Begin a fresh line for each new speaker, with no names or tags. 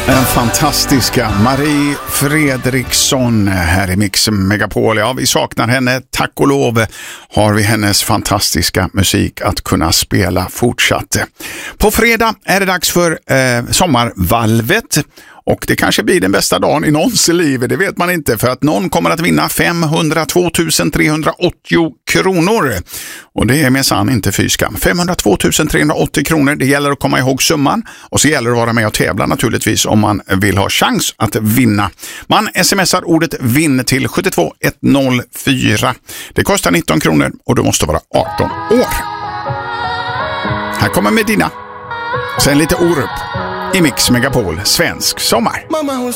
Den fantastiska Marie Fredriksson här i Mix Megapol. Ja, vi saknar henne. Tack och lov har vi hennes fantastiska musik att kunna spela fortsatt. På fredag är det dags för sommarvalvet. Och det kanske blir den bästa dagen i någons liv, det vet man inte, för att någon kommer att vinna 502 380 kronor. Och det är minsann inte fyskam. 502 380 kronor, det gäller att komma ihåg summan. Och så gäller det att vara med och tävla naturligtvis om man vill ha chans att vinna. Man smsar ordet vinn till 72104. Det kostar 19 kronor och du måste vara 18 år. Här kommer Medina. Sen lite Orup i Mix Megapol, svensk sommar.